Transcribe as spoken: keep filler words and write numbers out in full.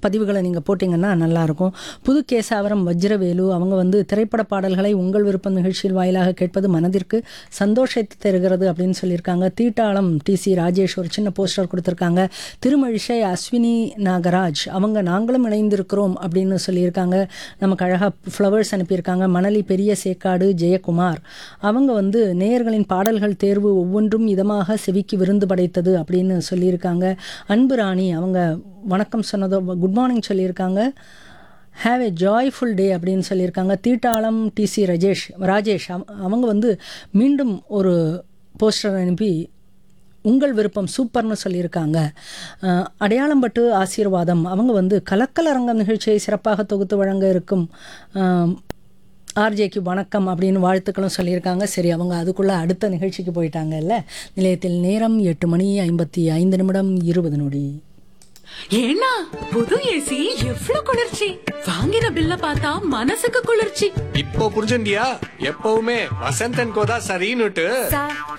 பதிவுகளை நீங்கள் போட்டிங்கன்னா நல்லாயிருக்கும். புது கேசாவரம் வஜ்ரவேலு அவங்க வந்து திரைப்பட பாடல்களை உங்கள் விருப்பம் நிகழ்ச்சியில் வாயிலாக கேட்பது மனதிற்கு சந்தோஷத்தை தருகிறது அப்படின்னு சொல்லியிருக்காங்க. தீட்டாளம் டி சி ராஜேஷ் ஒரு சின்ன போஸ்டர் கொடுத்துருக்காங்க. திருமழிசை அஸ்வினி நாகராஜ் அவங்க நாங்களும் இணைந்திருக்கிறோம் அப்படின்னு சொல்லியிருக்காங்க. நமக்கு அழகாக ஃப்ளவர்ஸ் அனுப்பியிருக்காங்க. மணலி பெரிய சேக்காடு ஜெயக்குமார் அவங்க வந்து நேயர்களின் பாடல்கள் தேர்வு ஒவ்வொன்றும் இதமாக செவிக்கு விருந்து படைத்தது அப்படின்னு சொல்லியிருக்காங்க. அன்பு ராணி அவங்க வணக்கம் சொன்னதோ குட் மார்னிங் சொல்லியிருக்காங்க. ஹாவ் எ ஜாய்ஃபுல் டே அப்படின்னு சொல்லியிருக்காங்க. தீட்டாளம் டி சி ராஜேஷ் ராஜேஷ் அவங்க வந்து மீண்டும் ஒரு போஸ்டர் அனுப்பி உங்கள் விருப்பம் சூப்பர்னு சொல்லியிருக்காங்க. அடையாளம்பட்டு ஆசீர்வாதம் அவங்க வந்து கலக்கல் அரங்கம் நிகழ்ச்சியை சிறப்பாக தொகுத்து வழங்க இருக்கும் ஆர்ஜேக்கு வணக்கம் அப்படின்னு வாழ்த்துக்களும் சொல்லியிருக்காங்க. சரி, அவங்க அதுக்குள்ளே அடுத்த நிகழ்ச்சிக்கு போயிட்டாங்கல்ல. நிலையத்தில் நேரம் எட்டு மணி ஐம்பத்தி ஐந்து நிமிடம் இருபது நொடி. ஏன்னா புது ஏசி எவ்வளவு குளிர்ச்சி! வாங்கின பில்ல பார்த்தா மனசுக்கு குளிர்ச்சி. இப்போ புரிஞ்சுண்டியா? எப்பவுமே வசந்தன் கோதா சரின்னுட்டு.